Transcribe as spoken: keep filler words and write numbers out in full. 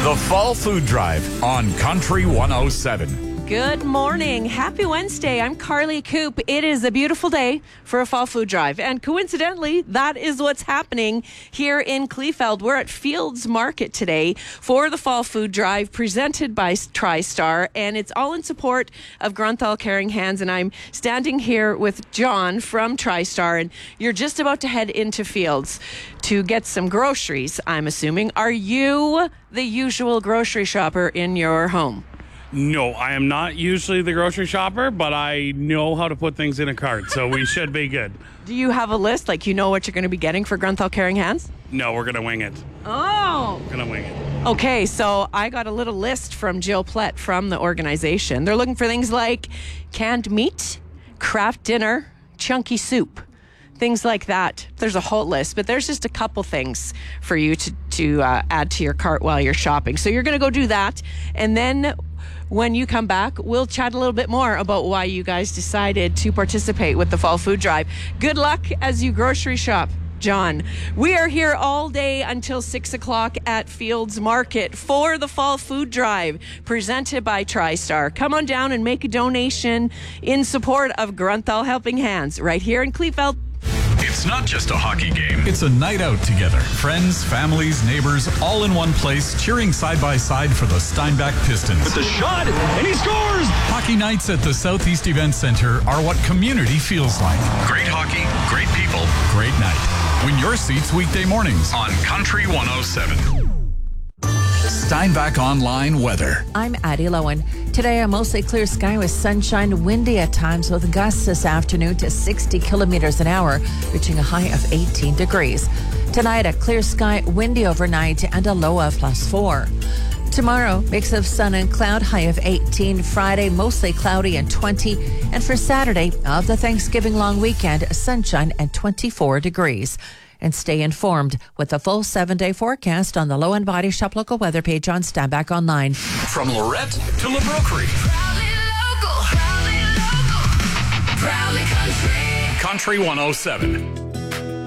The Fall Food Drive on Country one oh seven. Good morning. Happy Wednesday. I'm Carly Coop. It is a beautiful day for a fall food drive. And coincidentally, that is what's happening here in Kleefeld. We're at Fields Market today for the fall food drive presented by TriStar. And it's all in support of Grunthal Caring Hands. And I'm standing here with John from TriStar. And you're just about to head into Fields to get some groceries, I'm assuming. Are you the usual grocery shopper in your home? No, I am not usually the grocery shopper, but I know how to put things in a cart, so we should be good. Do you have a list? Like, you know what you're going to be getting for Grunthal Caring Hands? No, we're going to wing it. Oh. We're going to wing it. Okay, so I got a little list from Jill Plett from the organization. They're looking for things like canned meat, Kraft dinner, chunky soup, things like that. There's a whole list, but there's just a couple things for you to, to uh, add to your cart while you're shopping. So you're going to go do that, and then when you come back, we'll chat a little bit more about why you guys decided to participate with the Fall Food Drive. Good luck as you grocery shop, John. We are here all day until six o'clock at Fields Market for the Fall Food Drive presented by TriStar. Come on down and make a donation in support of Grunthal Helping Hands right here in Kleefeld. It's not just a hockey game. It's a night out together. Friends, families, neighbors, all in one place, cheering side by side for the Steinbach Pistons. With the shot, and he scores! Hockey nights at the Southeast Event Center are what community feels like. Great hockey, great people, Great night. Win your seats weekday mornings on Country one oh seven. Steinbach Online weather. I'm Addie Lowen. Today, a mostly clear sky with sunshine, windy at times with gusts this afternoon to sixty kilometers an hour, reaching a high of eighteen degrees. Tonight, a clear sky, windy overnight, and a low of plus four. Tomorrow, mix of sun and cloud, high of eighteen. Friday, mostly cloudy and twenty. And for Saturday of the Thanksgiving long weekend, sunshine and twenty-four degrees. And stay informed with the full seven-day forecast on the Low-End Body Shop local weather page on Steinbach Online. From Lorette to La Broquerie. Proudly local, proudly local, proudly country. Country one oh seven.